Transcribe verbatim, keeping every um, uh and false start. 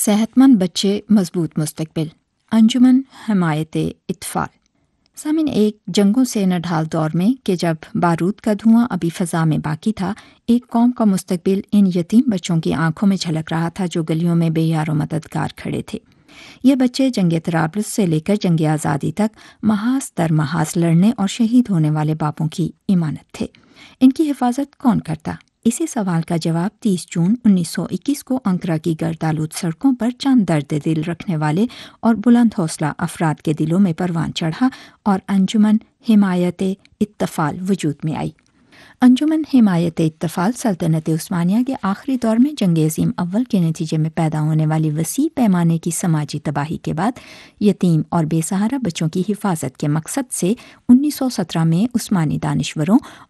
सेहतमंद बच्चे मजबूत मुस्तकबिल। अंजुमन हिमायत इत्तफाल। सामिन, एक जंगों से नढाल दौर में कि जब बारूद का धुआं अभी फ़ज़ा में बाकी था, एक कौम का मुस्तकबिल इन यतीम बच्चों की आंखों में झलक रहा था जो गलियों में बेयारो मददगार खड़े थे। ये बच्चे जंग तराबलुस से लेकर जंग आज़ादी तक महास दर महास लड़ने और शहीद होने वाले बापों की इमानत थे। इनकी हिफाजत कौन करता? इसी सवाल का जवाब तीस जून उन्नीस सौ इक्कीस को अंकरा की गर्दालूद सड़कों पर चंद दर्द दिल रखने वाले और बुलंद हौसला अफराद के दिलों में परवान चढ़ा और अंजुमन हिमायत इत्तफाल वजूद में आई। अंजुमन हिमायत इत्तफाल सल्तनत उस्मानिया के आखिरी दौर में जंग अज़ीम अव्वल के नतीजे में पैदा होने वाली वसी पैमाने की समाजी तबाही के बाद यतीम और बेसहारा बच्चों की हिफाजत के मकसद से उन्नीस सौ सत्रह में उस्मानी दानिश्वरों